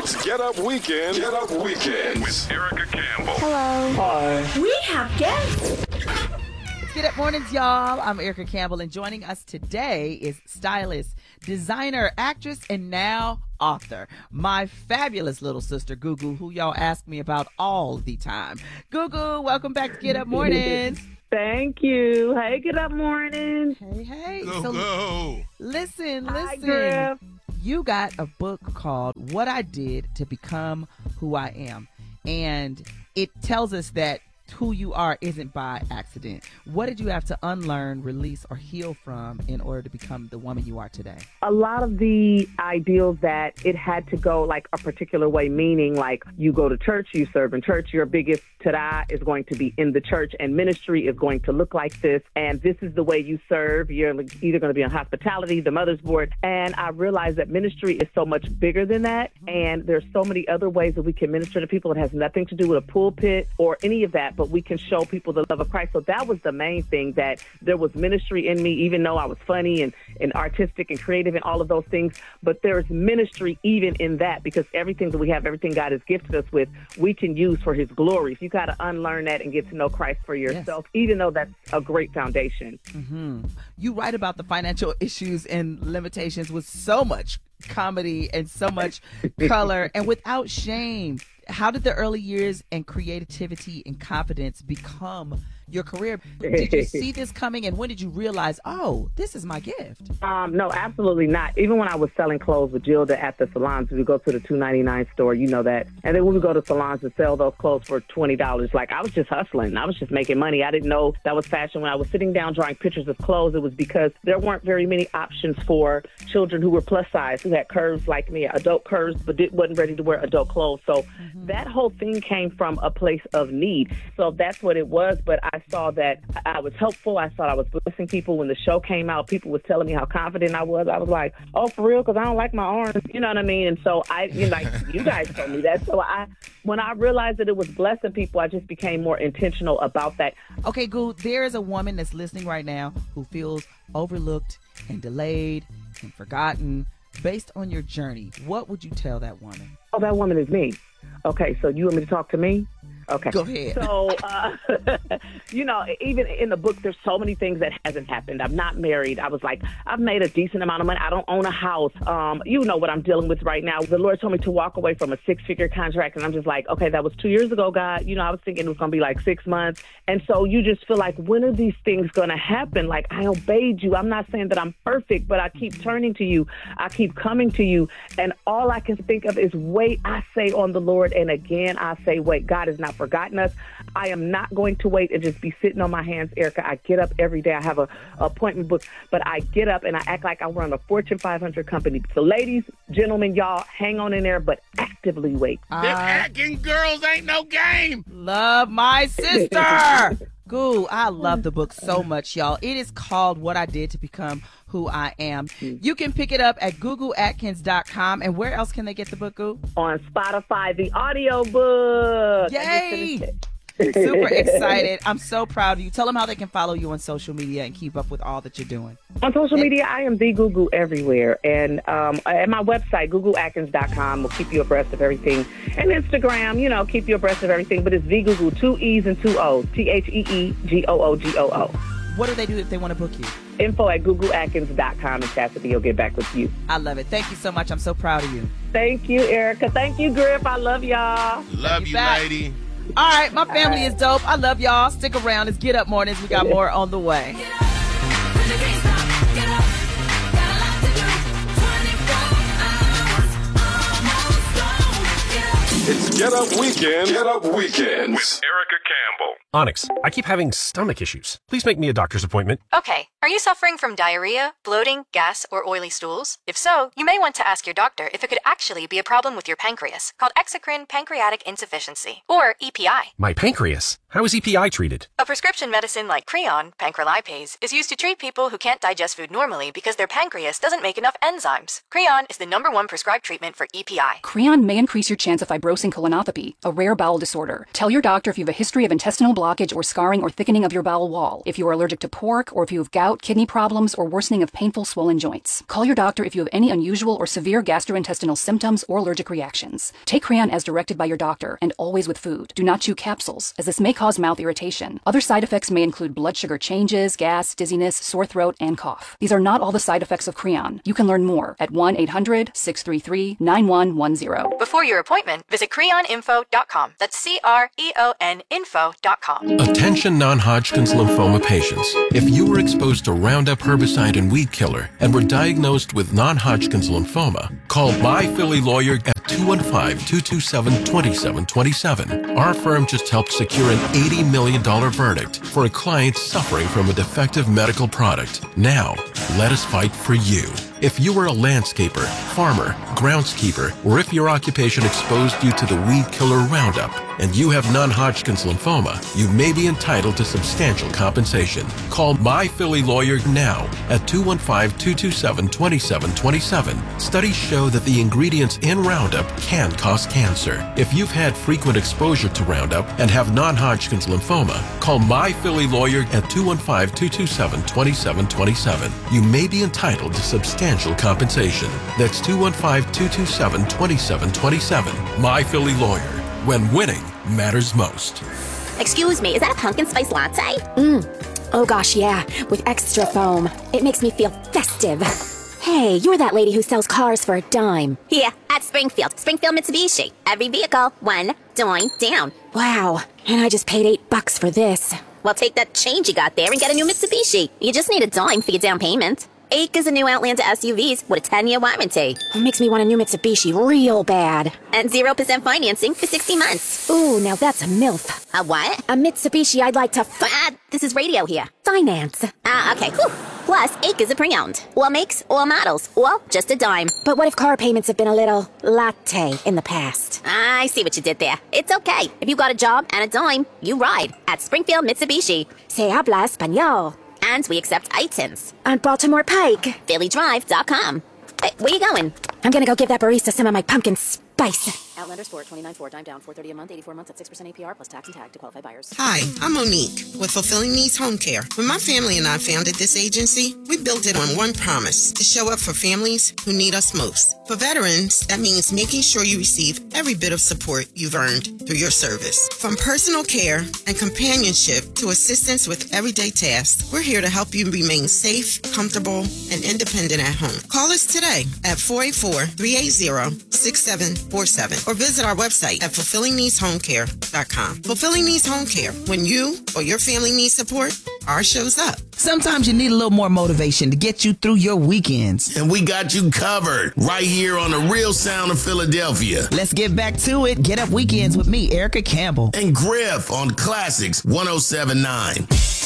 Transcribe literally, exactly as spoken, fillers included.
It's Get Up Weekend. Get Up Weekend with Erica Campbell. Hello. Hi. We have guests. It's Get Up Mornings, y'all. I'm Erica Campbell, and joining us today is stylist, designer, actress, and now author, my fabulous little sister, Gugu, who y'all ask me about all the time. Gugu, welcome back to Get Up Mornings. Thank you. Hey, Get Up Morning. Hey, hey. Go, so, go. Listen, Hi, listen. Griff. You got a book called What I Did to Become Who I Am. And it tells us that who you are isn't by accident. What did you have to unlearn, release, or heal from in order to become the woman you are today? A lot of the ideals that it had to go like a particular way, meaning like you go to church, you serve in church, your biggest ta-da is going to be in the church, and ministry is going to look like this, and this is the way you serve. You're either going to be on hospitality, the mother's board, and I realized that ministry is so much bigger than that, and there's so many other ways that we can minister to people. It has nothing to do with a pulpit or any of that, but we can show people the love of Christ. So that was the main thing, that there was ministry in me, even though I was funny and, and artistic and creative and all of those things. But there's ministry even in that, because everything that we have, everything God has gifted us with, we can use for his glory. So you got to unlearn that and get to know Christ for yourself, yes. Even though that's a great foundation. Mm-hmm. You write about the financial issues and limitations with so much comedy and so much color and without shame. How did the early years and creativity and confidence become your career? Did you see this coming, and when did you realize, oh, this is my gift? Um, no, absolutely not. Even when I was selling clothes with Gilda at the salons, we go to the two ninety-nine store, you know that. And then when we go to salons to sell those clothes for twenty dollars, like I was just hustling. I was just making money. I didn't know that was fashion. When I was sitting down drawing pictures of clothes, it was because there weren't very many options for children who were plus size, who had curves like me, adult curves, but did, wasn't ready to wear adult clothes. So mm-hmm. that whole thing came from a place of need. So that's what it was. But I saw that I was helpful. I thought I was blessing people. When the show came out, people was telling me how confident I was. I was like, oh, for real? Because I don't like my arms. You know what I mean? And so I, you know, like you guys told me that. So I, when I realized that it was blessing people, I just became more intentional about that. Okay, Goo, there is a woman that's listening right now who feels overlooked and delayed and forgotten. Based on your journey, what would you tell that woman? Oh, that woman is me. Okay, so you want me to talk to me? Okay. Go ahead. So, uh, you know, even in the book, there's so many things that hasn't happened. I'm not married. I was like, I've made a decent amount of money. I don't own a house. Um, you know what I'm dealing with right now. The Lord told me to walk away from a six-figure contract, and I'm just like, okay, that was two years ago, God. You know, I was thinking it was going to be like six months. And so you just feel like, when are these things going to happen? Like, I obeyed you. I'm not saying that I'm perfect, but I keep turning to you. I keep coming to you. And all I can think of is wait. I say on the Lord, and again, I say wait. God has not forgotten us. I am not going to wait and just be sitting on my hands, Erica. I get up every day. I have a, a appointment book, but I get up and I act like I run a Fortune five hundred company. So ladies, gentlemen, y'all, hang on in there, but actively wait. Uh, Them acting girls ain't no game. Love my sister. Goo, I love the book so much, y'all. It is called What I Did to Become Who I Am. You can pick it up at gugu atkins dot com. And where else can they get the book, Goo? On Spotify, the audio book. Yay! Super excited. I'm so proud of you. Tell them how they can follow you on social media and keep up with all that you're doing. On social media, I am the Gugu everywhere. And um, at my website, gugu atkins dot com, will keep you abreast of everything. And Instagram, you know, keep you abreast of everything. But it's the Gugu, two E's and two O's. T H E E G O O G O O. What do they do if they want to book you? Info at gugu atkins dot com, and Chastity will get back with you. I love it. Thank you so much. I'm so proud of you. Thank you, Erica. Thank you, Griff. I love y'all. Love you, back. lady. All right, my family is dope. I love y'all. Stick around. It's Get Up Mornings. We got more on the way. It's Get Up Weekend. Get Up Weekends with Erica Campbell. Onyx, I keep having stomach issues. Please make me a doctor's appointment. Okay, are you suffering from diarrhea, bloating, gas, or oily stools? If so, you may want to ask your doctor if it could actually be a problem with your pancreas, called exocrine pancreatic insufficiency, or E P I. My pancreas? How is E P I treated? A prescription medicine like Creon, pancrelipase, is used to treat people who can't digest food normally because their pancreas doesn't make enough enzymes. Creon is the number one prescribed treatment for E P I. Creon may increase your chance of fibrosing colonopathy, a rare bowel disorder. Tell your doctor if you have a history of intestinal blockage or scarring or thickening of your bowel wall, if you are allergic to pork, or if you have gout, kidney problems, or worsening of painful swollen joints. Call your doctor if you have any unusual or severe gastrointestinal symptoms or allergic reactions. Take Creon as directed by your doctor, and always with food. Do not chew capsules, as this may cause mouth irritation. Other side effects may include blood sugar changes, gas, dizziness, sore throat, and cough. These are not all the side effects of Creon. You can learn more at one eight hundred, six three three, nine one one zero. Before your appointment, visit creon info dot com. That's C R E O N info dot com. Attention non-Hodgkin's lymphoma patients. If you were exposed to Roundup herbicide and weed killer and were diagnosed with non-Hodgkin's lymphoma, call My Philly Lawyer at two one five, two two seven, two seven two seven. Our firm just helped secure an eighty million dollars verdict for a client suffering from a defective medical product. Now, let us fight for you. If you were a landscaper, farmer, groundskeeper, or if your occupation exposed you to the weed killer Roundup, and you have non-Hodgkin's lymphoma, you may be entitled to substantial compensation. Call My Philly Lawyer now at two one five, two two seven, two seven two seven. Studies show that the ingredients in Roundup can cause cancer. If you've had frequent exposure to Roundup and have non-Hodgkin's lymphoma, call My Philly Lawyer at two one five, two two seven, two seven two seven. You may be entitled to substantial compensation. That's two one five, two two seven, two seven two seven. My Philly Lawyer. When winning matters most. Excuse me, is that a pumpkin spice latte? Mmm. Oh gosh, yeah, with extra foam. It makes me feel festive. Hey, you're that lady who sells cars for a dime. Yeah, at Springfield. Springfield Mitsubishi. Every vehicle, one dime down. Wow, and I just paid eight bucks for this. Well, take that change you got there and get a new Mitsubishi. You just need a dime for your down payment. Eight is a new Outlander S U Vs with a ten-year warranty. It makes me want a new Mitsubishi real bad. And zero percent financing for sixty months. Ooh, now that's a MILF. A what? A Mitsubishi I'd like to f- Ah, this is radio here. Finance. Ah, okay. Whew. Plus, eight is a pre-owned. Or makes, or models, or just a dime. But what if car payments have been a little latte in the past? I see what you did there. It's okay. If you got a job and a dime, you ride at Springfield Mitsubishi. Se habla español. And we accept I T I Ns. On Baltimore Pike. Philly Drive dot com. Hey, where you going? I'm gonna go give that barista some of my pumpkin spice. Outlander Sport, twenty-nine four, dime down, four thirty a month, eighty-four months at six percent A P R plus tax and tag to qualified buyers. Hi, I'm Monique with Fulfilling Needs Home Care. When my family and I founded this agency, we built it on one promise: to show up for families who need us most. For veterans, that means making sure you receive every bit of support you've earned through your service. From personal care and companionship to assistance with everyday tasks, we're here to help you remain safe, comfortable, and independent at home. Call us today at four eight four, three eight zero, six seven four seven or visit our website at fulfilling needs home care dot com. Fulfilling Needs Home Care. When you or your family needs support, ours shows up. Sometimes you need a little more motivation to get you through your weekends. And we got you covered right here on The Real Sound of Philadelphia. Let's get back to it. Get Up Weekends with me, Erica Campbell. And Griff on Classics one oh seven point nine.